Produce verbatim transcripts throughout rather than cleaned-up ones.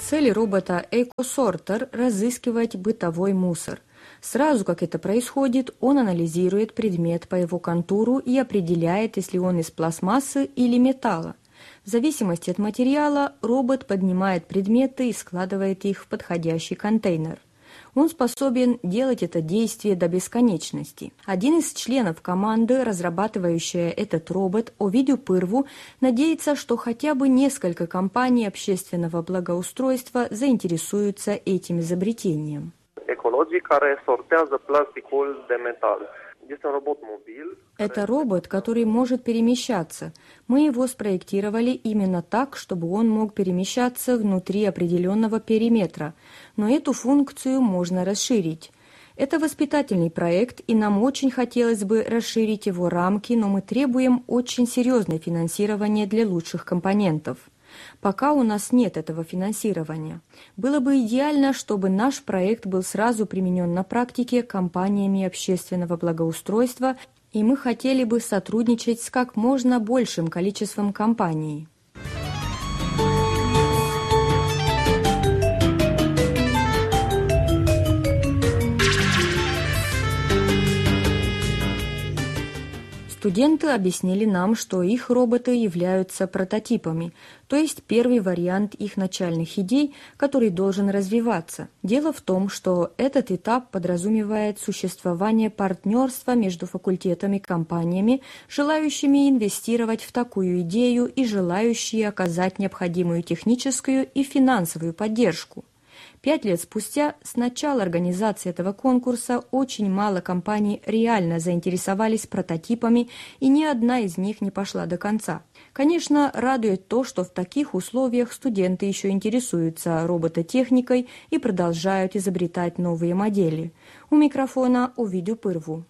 Цель робота EcoSorter – разыскивать бытовой мусор. Сразу как это происходит, он анализирует предмет по его контуру и определяет, если он из пластмассы или металла. В зависимости от материала робот поднимает предметы и складывает их в подходящий контейнер. Он способен делать это действие до бесконечности. Один из членов команды, разрабатывающая этот робот, Овидиу Пырву, надеется, что хотя бы несколько компаний общественного благоустройства заинтересуются этим изобретением. Ecologii care sortează plasticul de metal. Это робот, который может перемещаться. Мы его спроектировали именно так, чтобы он мог перемещаться внутри определенного периметра, но эту функцию можно расширить. Это воспитательный проект, и нам очень хотелось бы расширить его рамки, но мы требуем очень серьезное финансирование для лучших компонентов. Пока у нас нет этого финансирования. Было бы идеально, чтобы наш проект был сразу применен на практике компаниями общественного благоустройства, и мы хотели бы сотрудничать с как можно большим количеством компаний. Студенты объяснили нам, что их роботы являются прототипами, то есть первый вариант их начальных идей, который должен развиваться. Дело в том, что этот этап подразумевает существование партнерства между факультетами и компаниями, желающими инвестировать в такую идею и желающие оказать необходимую техническую и финансовую поддержку. Пять лет спустя, с начала организации этого конкурса, очень мало компаний реально заинтересовались прототипами, и ни одна из них не пошла до конца. Конечно, радует то, что в таких условиях студенты еще интересуются робототехникой и продолжают изобретать новые модели. У микрофона Овидиу Пырву.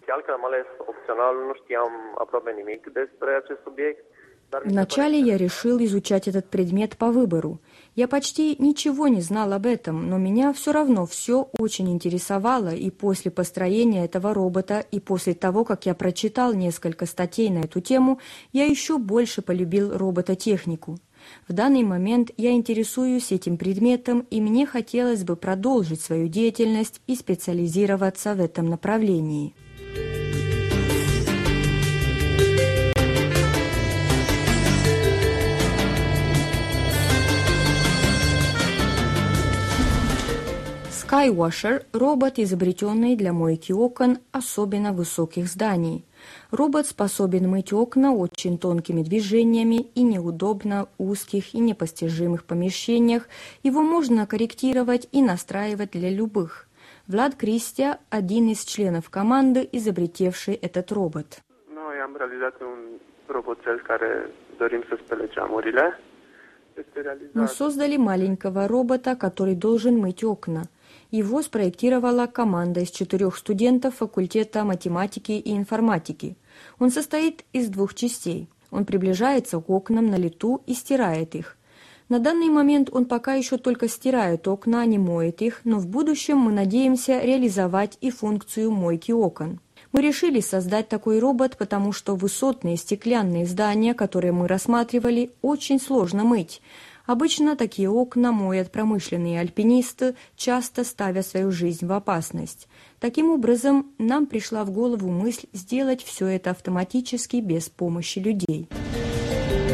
Вначале я решил изучать этот предмет по выбору. Я почти ничего не знал об этом, но меня все равно все очень интересовало, и после построения этого робота, и после того, как я прочитал несколько статей на эту тему, я еще больше полюбил робототехнику. В данный момент я интересуюсь этим предметом, и мне хотелось бы продолжить свою деятельность и специализироваться в этом направлении. Skywasher – робот, изобретенный для мойки окон особенно высоких зданий. Робот способен мыть окна очень тонкими движениями и неудобно узких и непостижимых помещениях. Его можно корректировать и настраивать для любых. Влад Кристия – один из членов команды, изобретевший этот робот. Мы создали маленького робота, который должен мыть окна. Его спроектировала команда из четырех студентов факультета математики и информатики. Он состоит из двух частей. Он приближается к окнам на лету и стирает их. На данный момент он пока еще только стирает окна, а не моет их, но в будущем мы надеемся реализовать и функцию мойки окон. Мы решили создать такой робот, потому что высотные стеклянные здания, которые мы рассматривали, очень сложно мыть. Обычно такие окна моют промышленные альпинисты, часто ставя свою жизнь в опасность. Таким образом, нам пришла в голову мысль сделать все это автоматически без помощи людей.